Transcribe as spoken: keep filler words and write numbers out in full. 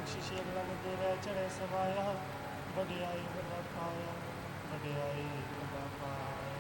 ਬਖਸ਼ਿਸ਼ ਰੰਗ ਤੇਰਾ ਚੜ੍ਹੇ ਸਵਾਇਆ, ਵਡਿਆਈ ਵੱਡਾ ਪਾਇਆ, ਵਡਿਆਈ ਵੱਡਾ ਪਾਇਆ।